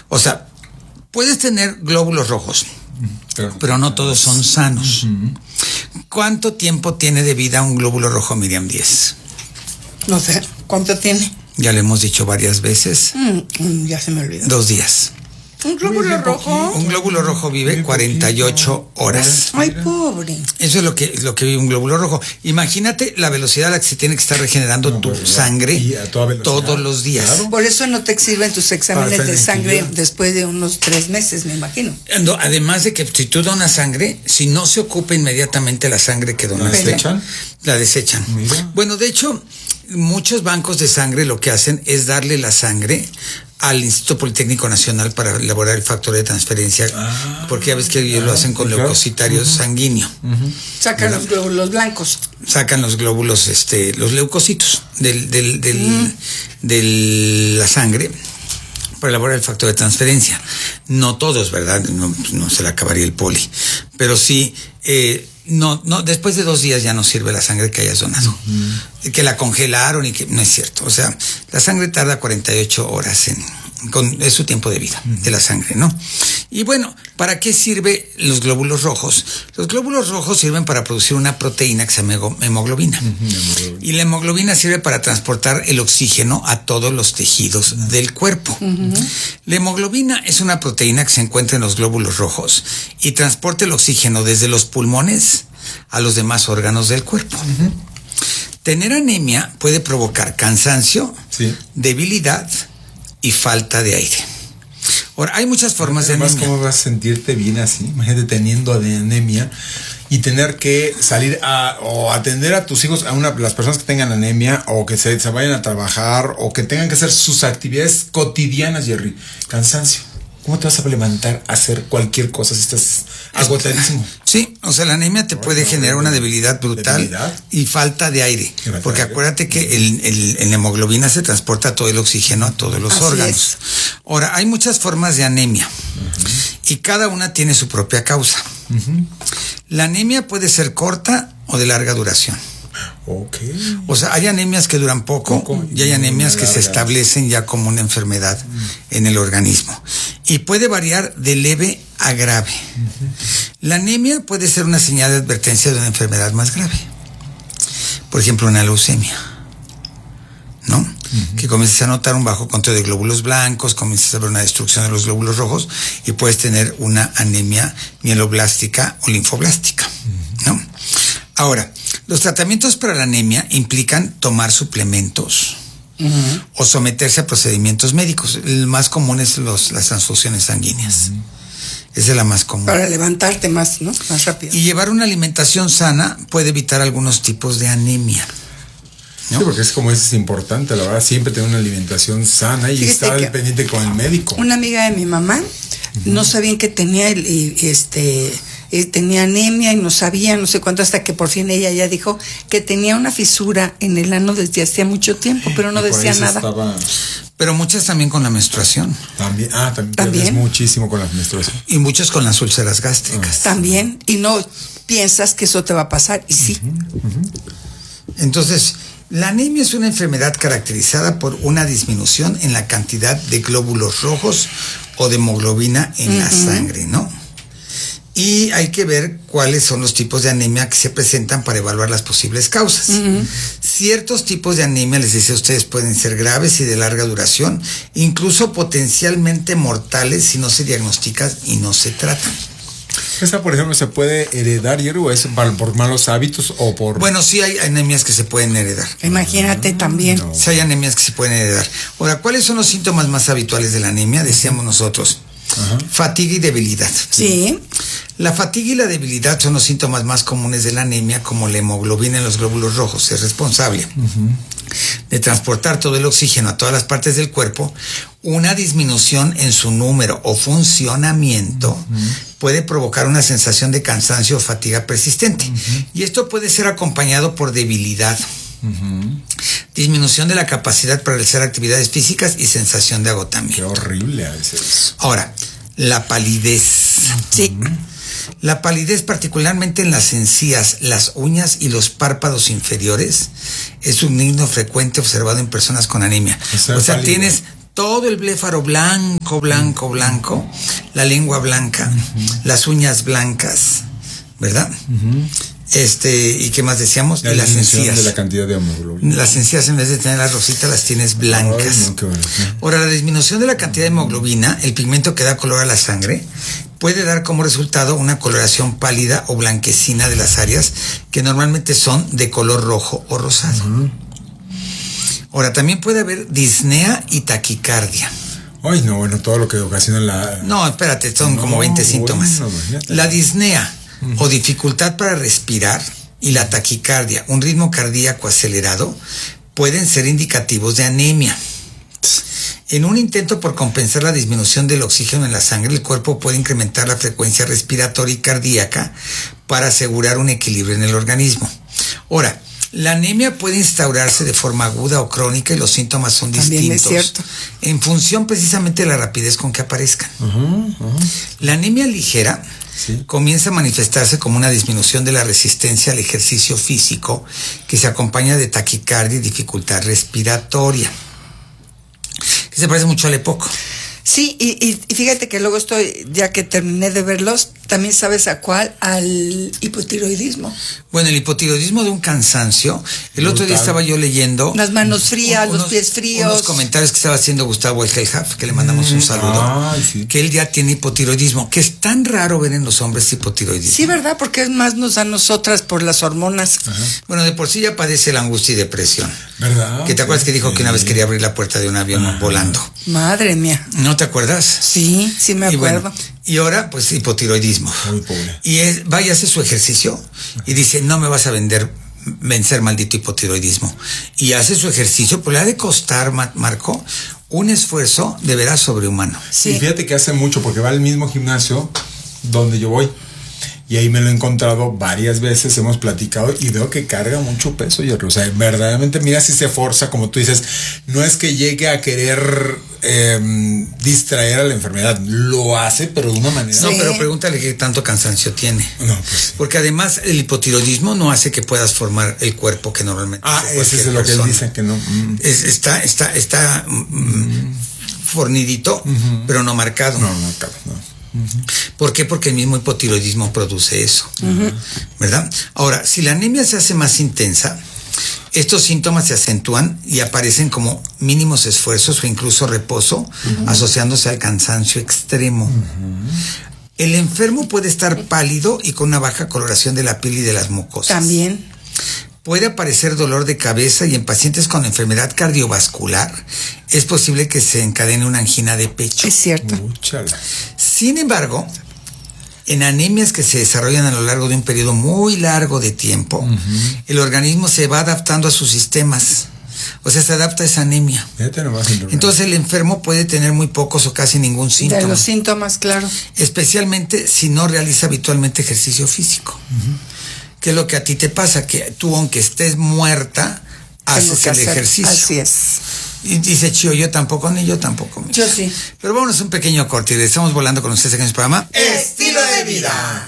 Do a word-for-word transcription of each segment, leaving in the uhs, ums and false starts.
O sea, puedes tener glóbulos rojos, claro, pero no todos son sanos. Uh-huh. ¿Cuánto tiempo tiene de vida un glóbulo rojo, Miriam Díez? No sé, ¿cuánto tiene? Ya lo hemos dicho varias veces. Mm, ya se me olvidó. Dos días. ¿Un glóbulo rojo? Un glóbulo rojo vive cuarenta y ocho horas. Ay, pobre. Eso es lo que, lo que vive un glóbulo rojo. Imagínate la velocidad a la que se tiene que estar regenerando no, tu pues, sangre todos los días. Claro. Por eso no te sirven tus exámenes de sangre después de unos tres meses, me imagino. Además de que si tú donas sangre, si no se ocupa inmediatamente la sangre que donaste, ¿La desechan? La desechan. Mira. Bueno, de hecho, muchos bancos de sangre lo que hacen es darle la sangre al Instituto Politécnico Nacional para elaborar el factor de transferencia, ah, porque ya ves que ellos ah, lo hacen con claro. leucocitarios uh-huh. sanguíneo. Uh-huh. Sacan los glóbulos blancos. Sacan los glóbulos, este, los leucocitos del, del, del, uh-huh. de la sangre para elaborar el factor de transferencia. No todos, ¿verdad? No, no se le acabaría el poli. Pero sí, eh, no, no, después de dos días ya no sirve la sangre que hayas donado. Uh-huh. Que la congelaron y que no es cierto. O sea, la sangre tarda cuarenta y ocho horas en, con, es su tiempo de vida uh-huh. de la sangre, ¿no? Y bueno, ¿para qué sirven los glóbulos rojos? Los glóbulos rojos sirven para producir una proteína que se llama hemoglobina. Uh-huh. Y la hemoglobina sirve para transportar el oxígeno a todos los tejidos uh-huh. del cuerpo. Uh-huh. La hemoglobina es una proteína que se encuentra en los glóbulos rojos y transporta el oxígeno desde los pulmones a los demás órganos del cuerpo. Uh-huh. Tener anemia puede provocar cansancio, sí. debilidad y falta de aire. Ahora, hay muchas formas de anemia. ¿Cómo vas a sentirte bien así? Imagínate teniendo anemia y tener que salir a o atender a tus hijos, a una las personas que tengan anemia o que se, se vayan a trabajar o que tengan que hacer sus actividades cotidianas, Jerry. Cansancio. ¿Cómo te vas a levantar a hacer cualquier cosa si estás agotadísimo? Sí, o sea, la anemia te puede generar una debilidad brutal ¿Debilidad? y falta de aire. Porque acuérdate que el, el, el hemoglobina se transporta todo el oxígeno a todos los Así órganos. Es. Ahora, hay muchas formas de anemia uh-huh. y cada una tiene su propia causa. Uh-huh. La anemia puede ser corta o de larga duración. Okay. O sea, hay anemias que duran poco, poco y hay anemias que se establecen ya como una enfermedad uh-huh. en el organismo. Y puede variar de leve a grave. Uh-huh. La anemia puede ser una señal de advertencia de una enfermedad más grave. Por ejemplo, una leucemia, ¿no? Uh-huh. Que comienzas a notar un bajo conteo de glóbulos blancos, comienzas a ver una destrucción de los glóbulos rojos y puedes tener una anemia mieloblástica o linfoblástica, uh-huh. ¿no? Ahora, los tratamientos para la anemia implican tomar suplementos uh-huh. o someterse a procedimientos médicos. El más común es los, las transfusiones sanguíneas. Uh-huh. Esa es la más común. Para levantarte más, ¿no? Más rápido. Y llevar una alimentación sana puede evitar algunos tipos de anemia, ¿no? Sí, porque es como eso es importante, la verdad, siempre tener una alimentación sana y Fíjate estar al pendiente con el médico. Una amiga de mi mamá uh-huh. no sabían que tenía el, este... Eh, tenía anemia y no sabía, no sé cuánto, hasta que por fin ella ya dijo que tenía una fisura en el ano desde hacía mucho tiempo, pero no decía nada. Estaba... Pero muchas también con la menstruación. También, ah, también, también. muchísimo con la menstruación. Y muchas con las úlceras gástricas. Ah. También, y no piensas que eso te va a pasar, y sí. Uh-huh, uh-huh. Entonces, la anemia es una enfermedad caracterizada por una disminución en la cantidad de glóbulos rojos o de hemoglobina en uh-huh. la sangre, ¿no? Y hay que ver cuáles son los tipos de anemia que se presentan para evaluar las posibles causas. Uh-huh. Ciertos tipos de anemia, les decía a ustedes, pueden ser graves y de larga duración, incluso potencialmente mortales si no se diagnostican y no se tratan. ¿Esa, por ejemplo, se puede heredar, o es por malos hábitos o por...? Bueno, sí hay anemias que se pueden heredar. Imagínate también. No. Sí hay anemias que se pueden heredar. Ahora, ¿cuáles son los síntomas más habituales de la anemia? Decíamos nosotros. Ajá. Fatiga y debilidad. Sí. La fatiga y la debilidad son los síntomas más comunes de la anemia, como la hemoglobina en los glóbulos rojos es responsable uh-huh. de transportar todo el oxígeno a todas las partes del cuerpo. Una disminución en su número o funcionamiento uh-huh. puede provocar una sensación de cansancio o fatiga persistente. Uh-huh. Y esto puede ser acompañado por debilidad, uh-huh. disminución de la capacidad para realizar actividades físicas y sensación de agotamiento. Qué horrible a veces. Ahora, la palidez. Sí. La palidez, particularmente en las encías, las uñas y los párpados inferiores, es un signo frecuente observado en personas con anemia. O sea, o sea tienes todo el bléfaro blanco, blanco, blanco, la lengua blanca, uh-huh. las uñas blancas, ¿verdad? Uh-huh. Este, ¿y qué más decíamos? La y las encías. De la cantidad de hemoglobina. Las encías, en vez de tener las rositas, las tienes blancas. Ay, no, qué bueno. Ahora, la disminución de la cantidad de hemoglobina, el pigmento que da color a la sangre, puede dar como resultado una coloración pálida o blanquecina de las áreas que normalmente son de color rojo o rosado. Uh-huh. Ahora, también puede haber disnea y taquicardia. Ay, no, bueno, todo lo que ocasiona la... No, espérate, son no, como veinte bueno, síntomas. La disnea o dificultad para respirar y la taquicardia, un ritmo cardíaco acelerado, pueden ser indicativos de anemia. En un intento por compensar la disminución del oxígeno en la sangre, el cuerpo puede incrementar la frecuencia respiratoria y cardíaca para asegurar un equilibrio en el organismo. Ahora, la anemia puede instaurarse de forma aguda o crónica y los síntomas son También distintos. Es cierto. En función precisamente de la rapidez con que aparezcan. Uh-huh, uh-huh. La anemia ligera sí. comienza a manifestarse como una disminución de la resistencia al ejercicio físico que se acompaña de taquicardia y dificultad respiratoria. Que se parece mucho al EPOC. Sí, y, y, y fíjate que luego estoy, ya que terminé de verlos, también sabes a cuál, al hipotiroidismo. Bueno, el hipotiroidismo de un cansancio. El otro día estaba yo leyendo las manos frías, unos, los pies fríos. Unos comentarios que estaba haciendo Gustavo Egelhaf, que le mandamos un saludo. Ay, sí. Que él ya tiene hipotiroidismo, que es tan raro ver en los hombres hipotiroidismo. Sí, ¿verdad? Porque es más nos da a nosotras por las hormonas. Ajá. Bueno, de por sí ya padece la angustia y depresión. ¿Verdad? Que te acuerdas que dijo sí. que una vez quería abrir la puerta de un avión Ajá. volando. Madre mía. ¿No te acuerdas? Sí, sí me acuerdo. Y, bueno, y ahora, pues, hipotiroidismo. Muy pobre. Y es, va y hace su ejercicio y dice, no me vas a vender, vencer maldito hipotiroidismo. Y hace su ejercicio, pues le ha de costar, Marco, un esfuerzo de veras sobrehumano. Sí. Y fíjate que hace mucho, porque va al mismo gimnasio donde yo voy. Y ahí me lo he encontrado varias veces, hemos platicado y veo que carga mucho peso, Jerry. O sea, verdaderamente, mira si se forza, como tú dices, no es que llegue a querer eh, distraer a la enfermedad, lo hace, pero de una manera... No, sí. pero pregúntale qué tanto cansancio tiene. No, pues sí. Porque además el hipotiroidismo no hace que puedas formar el cuerpo que normalmente... Ah, ese es lo persona. que él dice, que no... Mm. Es, está, está, está mm, mm. fornidito, uh-huh. pero no marcado. No, no marcado, no. Uh-huh. ¿Por qué? Porque el mismo hipotiroidismo produce eso, uh-huh. ¿verdad? Ahora, si la anemia se hace más intensa, estos síntomas se acentúan y aparecen como mínimos esfuerzos o incluso reposo, uh-huh. asociándose al cansancio extremo. Uh-huh. El enfermo puede estar pálido y con una baja coloración de la piel y de las mucosas. También. Puede aparecer dolor de cabeza y en pacientes con enfermedad cardiovascular es posible que se encadene una angina de pecho. Es cierto. Úchala. Sin embargo, en anemias que se desarrollan a lo largo de un periodo muy largo de tiempo, uh-huh. el organismo se va adaptando a sus sistemas. O sea, se adapta a esa anemia. Entonces el enfermo puede tener muy pocos o casi ningún síntoma. De los síntomas, claro. Especialmente si no realiza habitualmente ejercicio físico. Uh-huh. ¿Qué es lo que a ti te pasa? Que tú, aunque estés muerta, haces el hacer. ejercicio. Así es. Y dice Chío, yo tampoco, ni yo tampoco. Yo sí. Pero vámonos a un pequeño corte y estamos volando con ustedes en el programa Estilo de Vida.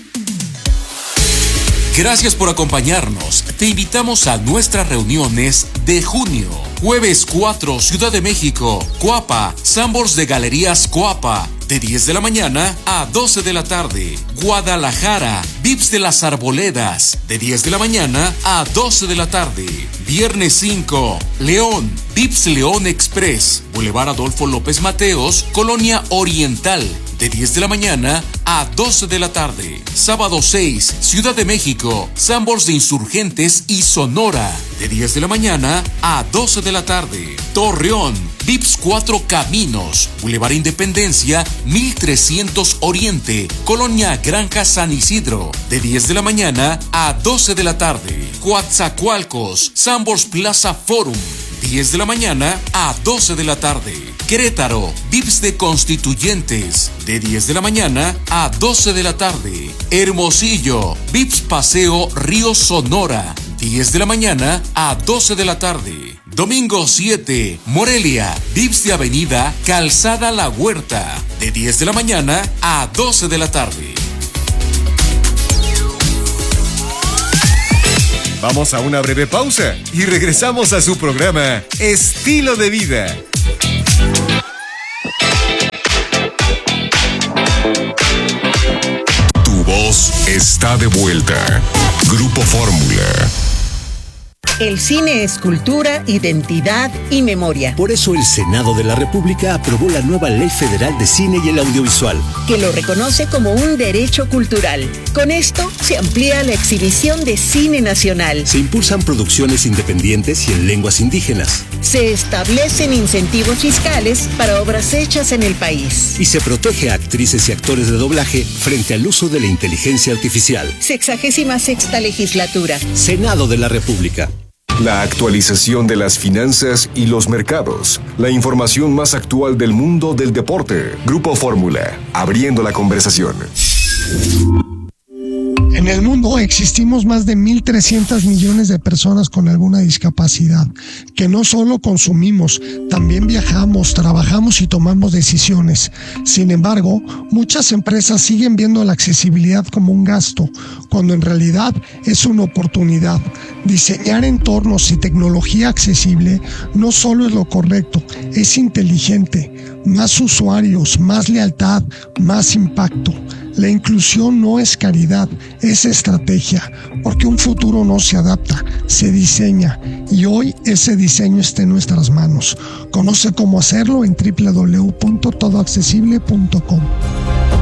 Gracias por acompañarnos. Te invitamos a nuestras reuniones de junio. Jueves cuatro, Ciudad de México, Coapa, Sambors de Galerías Coapa, de diez de la mañana a doce de la tarde. Guadalajara, Vips de las Arboledas, de diez de la mañana a doce de la tarde. Viernes cinco, León, Vips León Express, Boulevard Adolfo López Mateos, Colonia Oriental, de diez de la mañana a doce de la tarde. Sábado seis, Ciudad de México, Sambors de Insurgentes y Sonora, de diez de la mañana a doce de la tarde. Torreón, Vips Cuatro Caminos, Boulevard Independencia, mil trescientos Oriente, Colonia Granja San Isidro, de diez de la mañana a doce de la tarde. Coatzacoalcos, Sambors Plaza Forum, diez de la mañana a doce de la tarde. Querétaro, Vips de Constituyentes, de diez de la mañana a doce de la tarde. Hermosillo, Vips Paseo Río Sonora, diez de la mañana a doce de la tarde. Domingo siete, Morelia, Vips de Avenida Calzada La Huerta, de diez de la mañana a doce de la tarde. Vamos a una breve pausa y regresamos a su programa Estilo de Vida. Tu voz está de vuelta. Grupo Fórmula. El cine es cultura, identidad y memoria. Por eso el Senado de la República aprobó la nueva Ley Federal de Cine y el Audiovisual, que lo reconoce como un derecho cultural. Con esto se amplía la exhibición de cine nacional. Se impulsan producciones independientes y en lenguas indígenas. Se establecen incentivos fiscales para obras hechas en el país. Y se protege a actrices y actores de doblaje frente al uso de la inteligencia artificial. Sexagésima sexta legislatura. Senado de la República. La actualización de las finanzas y los mercados. La información más actual del mundo del deporte. Grupo Fórmula, abriendo la conversación. En el mundo existimos más de mil trescientos millones de personas con alguna discapacidad, que no solo consumimos, también viajamos, trabajamos y tomamos decisiones. Sin embargo, muchas empresas siguen viendo la accesibilidad como un gasto, cuando en realidad es una oportunidad. Diseñar entornos y tecnología accesible no solo es lo correcto, es inteligente. Más usuarios, más lealtad, más impacto. La inclusión no es caridad, es estrategia, porque un futuro no se adapta, se diseña, y hoy ese diseño está en nuestras manos. Conoce cómo hacerlo en doble u doble u doble u punto todo accesible punto com.